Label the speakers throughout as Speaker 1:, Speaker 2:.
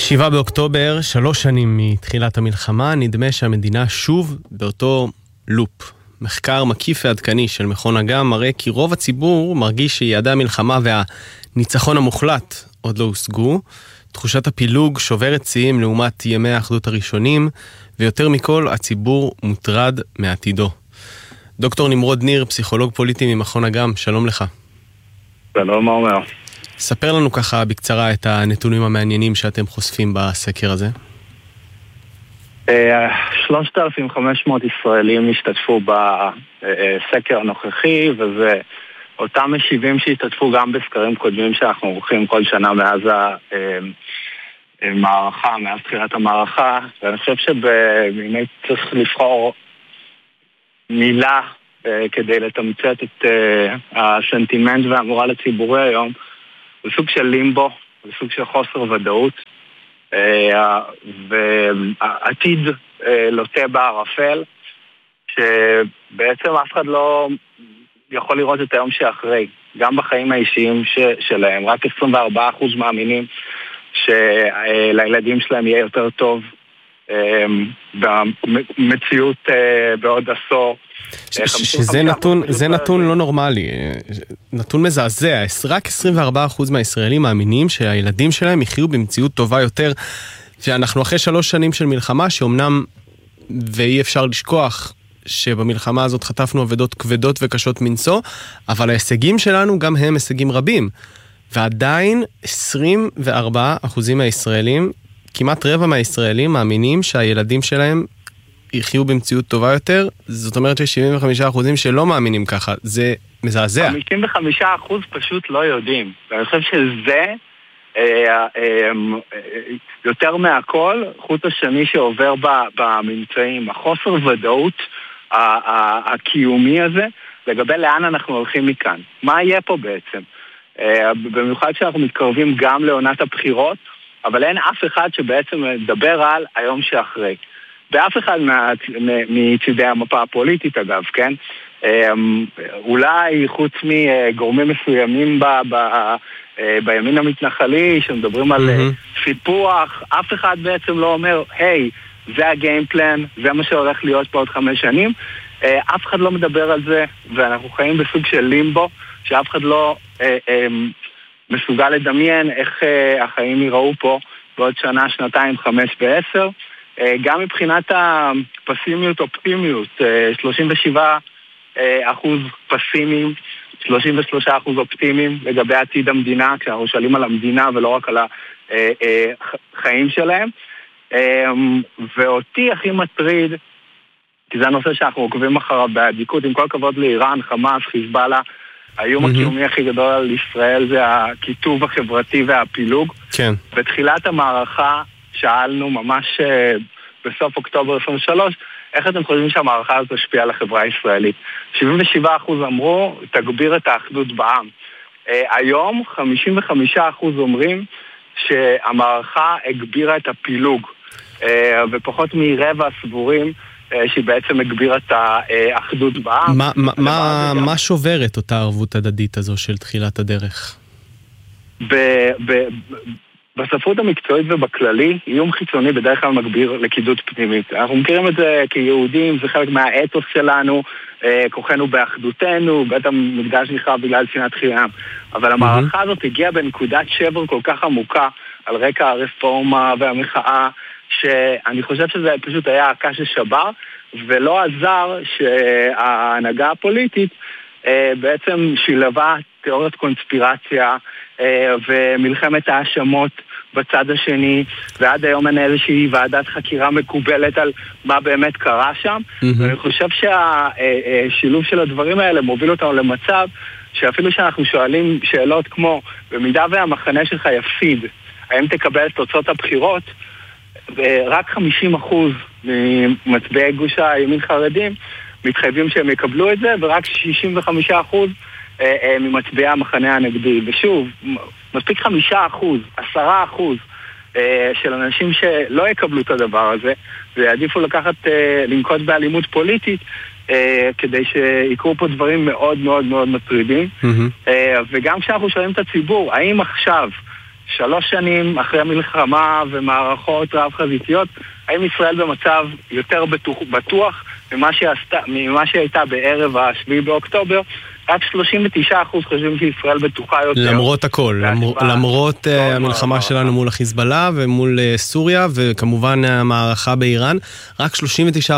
Speaker 1: 7 באוקטובר, 3 שנים מתחילת המלחמה, נדמה שהמדינה שוב באותו לופ. מחקר מקיף ועדכני של מכון אגם מראה כי רוב הציבור מרגיש שיעדי המלחמה והניצחון המוחלט עוד לא הושגו. תחושת הפילוג שוברת שיאים לעומת ימי האחדות הראשונים, ויותר מכל הציבור מוטרד מעתידו. דוקטור נמרוד ניר, פסיכולוג פוליטי ממכון אגם, שלום לך.
Speaker 2: שלום, מה אומר?
Speaker 1: ספר לנו ככה בקצרה את הנתונים המעניינים שאתם חושפים בסקר הזה.
Speaker 2: 3,500 ישראלים השתתפו בסקר הנוכחי, וזה אותם משיבים שהשתתפו גם בסקרים קודמים שאנחנו עורכים כל שנה מאז המערכה, מאז תחילת המערכה. ואני חושב שבאמת צריך לבחור מילה כדי לתמצת את הסנטימנט והמורל הציבורי היום. זה סוג של לימבו, זה סוג של חוסר ודאות, ועתיד לוטה בערפל, שבעצם אף אחד לא יכול לראות את היום שאחרי, גם בחיים האישיים שלהם. רק 24% מאמינים שלילדים שלהם יהיה יותר טוב במציאות בעוד עשור.
Speaker 1: זה נתון לא נורמלי, נתון מזעזע. רק 24% מהישראלים מאמינים שהילדים שלהם יחיו במציאות טובה יותר, ואנחנו אחרי 3 שנים של מלחמה, שאומנם ואי אפשר לשכוח שבמלחמה הזאת חטפנו עבודות כבדות וקשות מנשוא, אבל ההישגים שלנו גם הם הישגים רבים, ועדיין 24% מהישראלים, כמעט רבע מהישראלים מאמינים שהילדים שלהם יחיו במציאות טובה יותר. זאת אומרת ש75% שלא מאמינים ככה. זה מזעזע.
Speaker 2: 55% פשוט לא יודעים. ואני חושב שזה יותר מהכל חוט השני שעובר בממצאים. החוסר ודאות הקיומי הזה לגבי לאן אנחנו הולכים מכאן. מה יהיה פה בעצם? במיוחד שאנחנו מתקרבים גם לעונת הבחירות, אבל אין אף אחד שבעצם מדבר על היום שאחרי. באף אחד מצידי המפה הפוליטית, אגב, כן? אולי חוץ מגורמים מסוימים בימין המתנחלי, שמדברים על סיפוח, אף אחד בעצם לא אומר, היי, זה הגיימפלן, זה מה שהולך להיות פה עוד 5 שנים. אף אחד לא מדבר על זה, ואנחנו חיים בסוג של לימבו, שאף אחד לא מסוגל לדמיין איך החיים ייראו פה בעוד שנה, 2, 5 ו10. גם מבחינת הפסימיות, אופטימיות, 37% פסימיים, 33% אופטימיים לגבי עתיד המדינה, כשאנחנו שואלים על המדינה ולא רק על החיים שלהם. ואותי הכי מטריד, כי זה הנושא שאנחנו עוקבים אחריו בעדיקות, עם כל כבוד לאיראן, חמאס, חיזבאללה, האיום הקיומי הכי גדול על ישראל זה הכיתוב החברתי והפילוג. כן. בתחילת המערכה שאלנו ממש בסוף אוקטובר 23, איך אתם חושבים שהמערכה הזאת תשפיע על החברה הישראלית? 77% אמרו, תגביר את האחדות בעם. היום 55% אומרים שהמערכה הגבירה את הפילוג, ופחות מרבע סבורים שהיא בעצם הגבירה את האחדות בעם.
Speaker 1: מה שוברת אותה ערבות הדדית הזו של תחילת הדרך?
Speaker 2: בספרות המקצועית ובכללי, איום חיצוני בדרך כלל מגביר לכידות פנימית. אנחנו מכירים את זה כיהודים, זה חלק מהאתוס שלנו, כוחנו באחדותנו, בית המקדש נחרב בגלל שנאת חינם. אבל המערכה הזאת הגיעה בנקודת שבר כל כך עמוקה, על רקע הרפורמה והמחאה, שאני חושב שזה פשוט היה הקש ששבר, ולא עזר שההנהגה הפוליטית בעצם שילבה תיאוריות קונספירציה ומלחמת האשמות בצד השני, ועד היום אין איזושהי ועדת חקירה מקובלת על מה באמת קרה שם. ואני חושב שהשילוב של הדברים האלה מוביל אותנו למצב שאפילו שאנחנו שואלים שאלות כמו, במידה והמחנה שלך יפסיד, האם תקבל את תוצאות הבחירות? רק 50% ממצביעי גוש הימין חרדים מתחייבים שהם יקבלו את זה, ורק 65% ממצביעי המחנה הנגדי. ושוב, מספיק 5%, 10% של אנשים שלא יקבלו את הדבר הזה, ויעדיפו לנקוט באלימות פוליטית, כדי שיקרו פה דברים מאוד מאוד מאוד מטרידים. וגם כשאנחנו שואלים את הציבור, האם עכשיו 3 שנים אחרי המלחמה ומערכות רב חזיתיות, האם ישראל במצב יותר בטוח ממה שהייתה בערב ה-7 באוקטובר? רק 39% חושבים שישראל בטוחה יותר.
Speaker 1: למרות הכל, למרות המלחמה שלנו מול החיזבאללה ומול סוריה, וכמובן המערכה באיראן, רק 39%.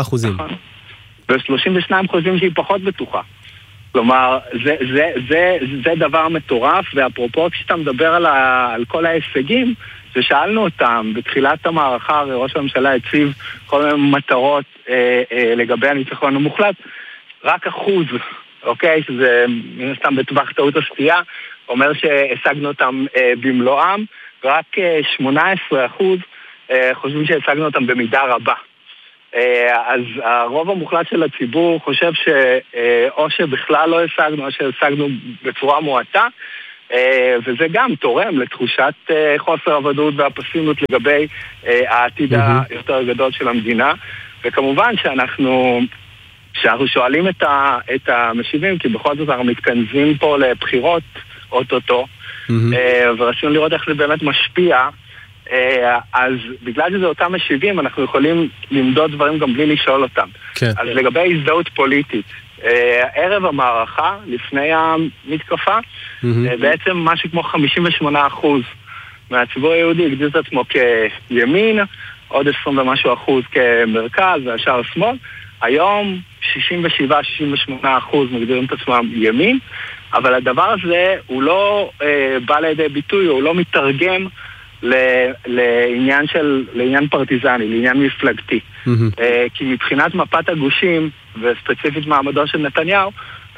Speaker 2: ו-32% חושבים שהיא פחות בטוחה. כלומר, זה דבר מטורף, ואפרופו כשאתה מדבר על כל ההישגים, ושאלנו אותם, בתחילת המערכה, הרי ראש הממשלה הציב כל מיני מטרות לגבי הניצחון המוחלט, רק 1%, אוקיי, שזה מן הסתם בטווח טעות הסטייה, אומר שהשגנו אותם במלואם, רק 18% חושבים שהשגנו אותם במידה רבה. אז הרוב המוחלט של הציבור חושב שאו שבכלל לא השגנו, או שהשגנו בצורה מועטה, וזה גם תורם לתחושת חוסר הוודאות והפסימיות לגבי העתיד היותר גדול של המדינה. וכמובן שאנחנו שואלים את המשיבים, כי בכל זאת אנחנו מתכנסים פה לבחירות אוטוטו, ורצינו לראות איך זה באמת משפיע. אז בגלל שזה אותם משיבים, אנחנו יכולים למדוד דברים גם בלי לשאול אותם. אז לגבי הזדהות פוליטית, ערב המערכה, לפני המתקפה, בעצם משהו כמו 58% מהציבור היהודי הגדיר את עצמו כימין, עוד 20 ומשהו אחוז כמרכז והשאר שמאל. היום 67-68% מגדירים את עצמם ימין, אבל הדבר הזה הוא לא בא לידי ביטוי, הוא לא מתרגם לעניין פרטיזני, לעניין מפלגתי. כי מבחינת מפת הגושים, וספציפית מעמדו של נתניהו,